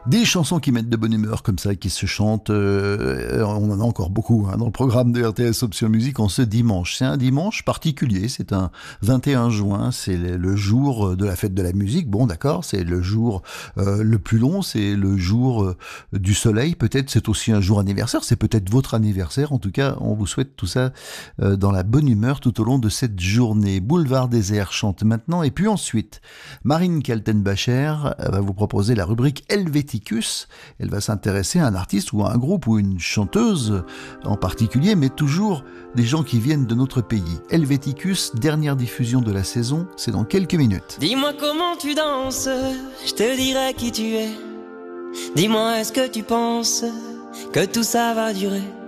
Des chansons qui mettent de bonne humeur comme ça, qui se chantent, on en a encore beaucoup dans le programme de RTS Option Musique en ce dimanche. C'est un dimanche particulier, c'est un 21 juin, c'est le jour de la fête de la musique. Bon d'accord, c'est le jour le plus long, c'est le jour du soleil, peut-être c'est aussi un jour anniversaire, c'est peut-être votre anniversaire. En tout cas, on vous souhaite tout ça dans la bonne humeur tout au long de cette journée. Boulevard Désert chante maintenant, et puis ensuite, Marine Kaltenbacher va vous proposer la rubrique Helvétique. Elle va s'intéresser à un artiste ou à un groupe ou une chanteuse en particulier, mais toujours des gens qui viennent de notre pays. Helvéticus, dernière diffusion de la saison, c'est dans quelques minutes. Dis-moi comment tu danses, je te dirai qui tu es. Dis-moi est-ce que tu penses que tout ça va durer.